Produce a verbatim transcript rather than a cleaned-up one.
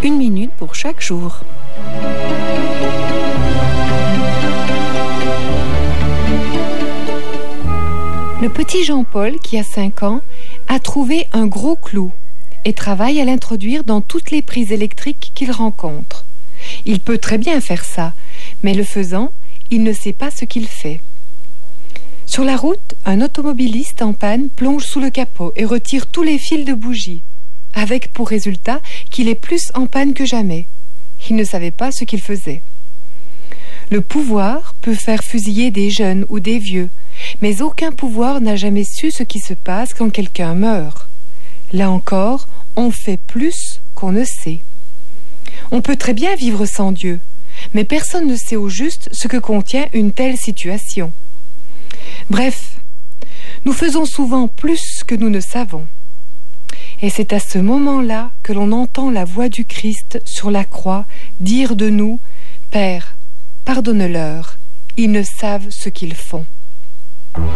Une minute pour chaque jour. Le petit Jean-Paul, qui a cinq ans, a trouvé un gros clou et travaille à l'introduire dans toutes les prises électriques qu'il rencontre. Il peut très bien faire ça, mais le faisant, il ne sait pas ce qu'il fait. Sur la route, un automobiliste en panne plonge sous le capot et retire tous les fils de bougie, avec pour résultat qu'il est plus en panne que jamais. Il ne savait pas ce qu'il faisait. Le pouvoir peut faire fusiller des jeunes ou des vieux, mais aucun pouvoir n'a jamais su ce qui se passe quand quelqu'un meurt. Là encore, on fait plus qu'on ne sait. On peut très bien vivre sans Dieu, mais personne ne sait au juste ce que contient une telle situation. Bref, nous faisons souvent plus que nous ne savons. Et c'est à ce moment-là que l'on entend la voix du Christ sur la croix dire de nous « Père, pardonne-leur, ils ne savent ce qu'ils font ».